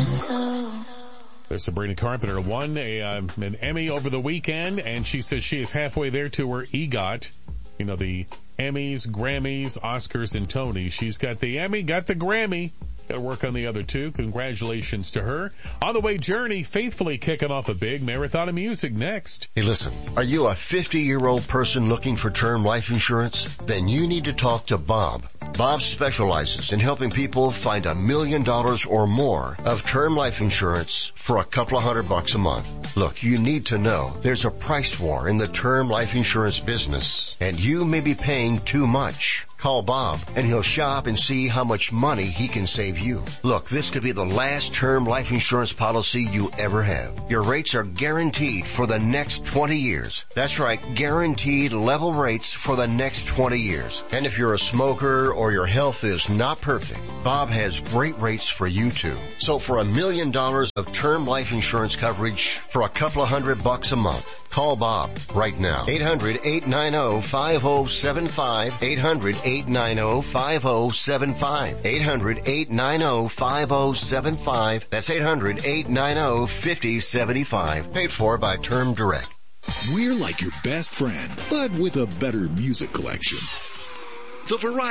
There's Sabrina Carpenter won an Emmy over the weekend, and she says she is halfway there to her EGOT. You know, the Emmys, Grammys, Oscars, and Tonys. She's got the Emmy, got the Grammy. Got to work on the other two. Congratulations to her. On the way, Journey faithfully kicking off a big marathon of music next. Hey, listen, are you a 50-year-old person looking for term life insurance? Then you need to talk to Bob. Bob specializes in helping people find $1 million or more of term life insurance for a couple of $100 a month. Look, you need to know there's a price war in the term life insurance business, and you may be paying too much. Call Bob, and he'll shop and see how much money he can save you. Look, this could be the last term life insurance policy you ever have. Your rates are guaranteed for the next 20 years. That's right, guaranteed level rates for the next 20 years. And if you're a smoker or your health is not perfect, Bob has great rates for you too. So for $1 million of term life insurance coverage for a couple of $100 a month, call Bob right now. 800-890-5075. 800-890-5075. 800-890-5075. That's 800-890-5075. Paid for by Term Direct. We're like your best friend, but with a better music collection. The Variety